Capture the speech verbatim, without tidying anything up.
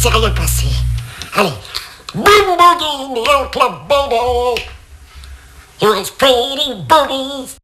s'est rien passé. Allez. Boom boogie, l'oncle Boogie. He was pretty boogies.